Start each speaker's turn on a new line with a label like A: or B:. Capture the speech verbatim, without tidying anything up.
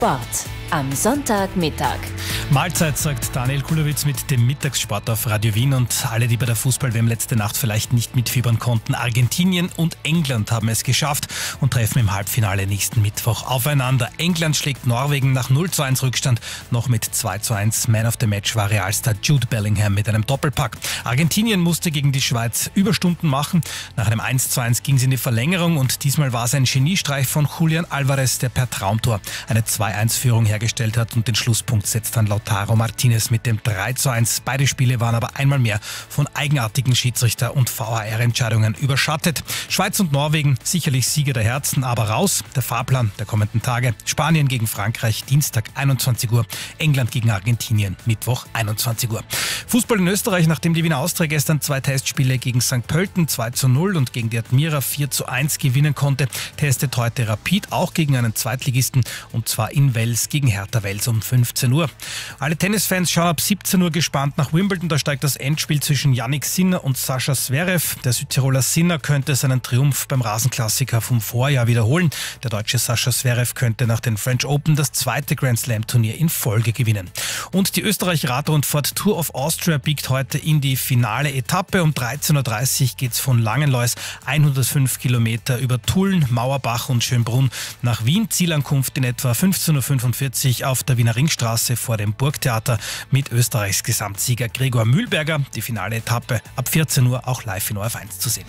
A: Sport am Sonntagmittag.
B: Mahlzeit, sagt Daniel Kulowitz mit dem Mittagssport auf Radio Wien. Und alle, die bei der Fußball-W M letzte Nacht vielleicht nicht mitfiebern konnten, Argentinien und England haben es geschafft und treffen im Halbfinale nächsten Mittwoch aufeinander. England schlägt Norwegen nach null zu eins Rückstand noch mit zwei zu eins. Man of the Match war Realstar Jude Bellingham mit einem Doppelpack. Argentinien musste gegen die Schweiz Überstunden machen. Nach einem eins zu eins ging es in die Verlängerung und diesmal war es ein Geniestreich von Julian Alvarez, der per Traumtor eine zwei eins Führung hergestellt hat, und den Schlusspunkt setzt dann Lautaro Martinez mit dem drei zu eins. Beide Spiele waren aber einmal mehr von eigenartigen Schiedsrichter- und V A R-Entscheidungen überschattet. Schweiz und Norwegen sicherlich Sieger der Herzen, aber raus. Der Fahrplan der kommenden Tage: Spanien gegen Frankreich, Dienstag einundzwanzig Uhr, England gegen Argentinien, Mittwoch einundzwanzig Uhr. Fußball in Österreich, nachdem die Wiener Austria gestern zwei Testspiele gegen Sankt Pölten zwei zu null und gegen die Admira vier zu eins gewinnen konnte, testet heute Rapid auch gegen einen Zweitligisten, und zwar in Wels gegen Hertha Wels um fünfzehn Uhr. Alle Tennisfans schauen ab siebzehn Uhr gespannt nach Wimbledon. Da steigt das Endspiel zwischen Jannik Sinner und Sascha Zverev. Der Südtiroler Sinner könnte seinen Triumph beim Rasenklassiker vom Vorjahr wiederholen. Der deutsche Sascha Zverev könnte nach den French Open das zweite Grand Slam Turnier in Folge gewinnen. Und die Österreich-Radrundfahrt Tour of Austria biegt heute in die finale Etappe. Um dreizehn Uhr dreißig geht es von Langenlois hundertfünf Kilometer über Tulln, Mauerbach und Schönbrunn nach Wien. Zielankunft in etwa fünfzehn Uhr fünfundvierzig auf der Wiener Ringstraße vor dem Burgtheater mit Österreichs Gesamtsieger Gregor Mühlberger. Die finale Etappe ab vierzehn Uhr auch live in O R F eins zu sehen.